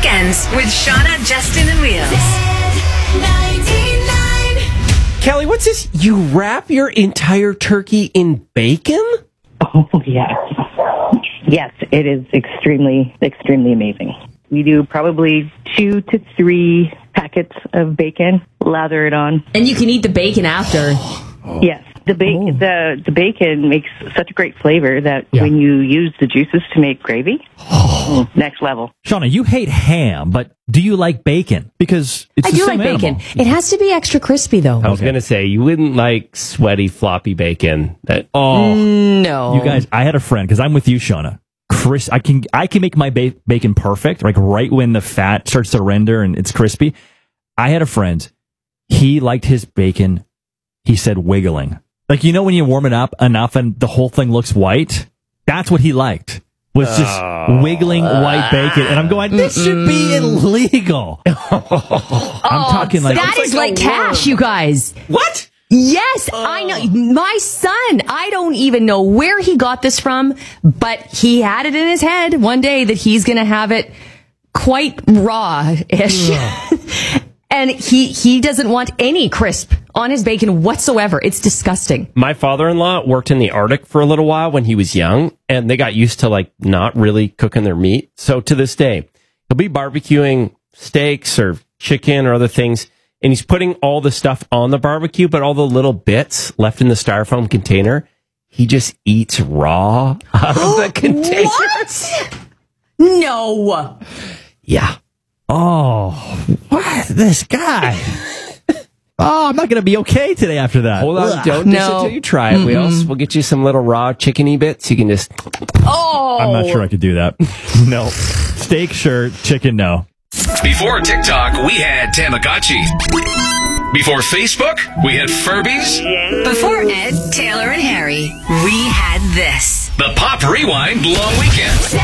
Weekends with Shauna, Justin, and Wheels. Kelly, what's this? You wrap your entire turkey in bacon? Oh, yes. Yes, it is extremely, extremely amazing. We do probably 2 to 3 packets of bacon, lather it on. And you can eat the bacon after. Yes. The bacon makes such a great flavor that when you use the juices to make gravy, next level. Shauna, you hate ham, but do you like bacon? Because it's I the do same like bacon. animal. It has to be extra crispy, though. I was going to say, you wouldn't like sweaty, floppy bacon. No. You guys, I had a friend, because I'm with you, Shauna. I can make my bacon perfect, like right when the fat starts to render and it's crispy. I had a friend, he liked his bacon, he said wiggling. Like, you know when you warm it up enough and the whole thing looks white? That's what he liked, was just wiggling white bacon. And I'm going, this should be illegal. I'm talking like... That is like cash, you guys. What? Yes, I know. My son, I don't even know where he got this from, but he had it in his head one day that he's going to have it quite raw-ish. And he doesn't want any crisp on his bacon whatsoever. It's disgusting. My father-in-law worked in the Arctic for a little while when he was young, and they got used to like not really cooking their meat. So to this day, he'll be barbecuing steaks or chicken or other things, and he's putting all the stuff on the barbecue, but all the little bits left in the styrofoam container, he just eats raw out of the container. What? No. Yeah. Oh, what? This guy. Oh, I'm not going to be okay today after that. Hold on, Ugh. don't dish it till you try it, Wheels. We'll get you some little raw chicken-y bits. You can just... Oh. I'm not sure I could do that. No. Steak, sure. Chicken, no. Before TikTok, we had Tamagotchi. Before Facebook, we had Furbies. Before Ed, Taylor, and Harry, we had this. The Pop Rewind Long Weekend.